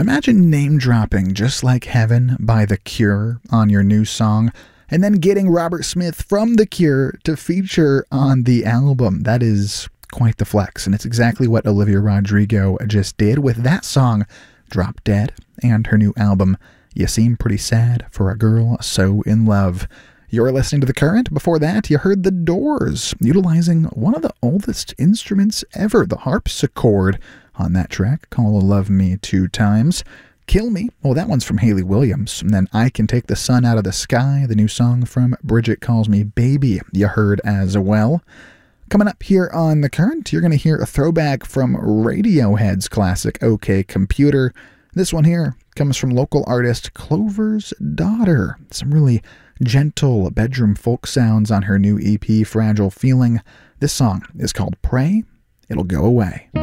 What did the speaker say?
Imagine name dropping Just Like Heaven by The Cure on your new song, and then getting Robert Smith from The Cure to feature on the album. That is quite the flex, and it's exactly what Olivia Rodrigo just did with that song, Drop Dead, and her new album, You Seem Pretty Sad for a Girl So in Love. You're listening to The Current. Before that, you heard The Doors, utilizing one of the oldest instruments ever, the harpsichord, on that track, called Love Me Two Times. Kill Me, well, that one's from Hayley Williams. And then I Can Take the Sun Out of the Sky, the new song from Bridget Calls Me Baby, you heard as well. Coming up here on The Current, you're going to hear a throwback from Radiohead's classic OK Computer. This one here comes from local artist Clover's Daughter. Some really gentle bedroom folk sounds on her new EP, Fragile Feeling. This song is called Pray It'll Go Away.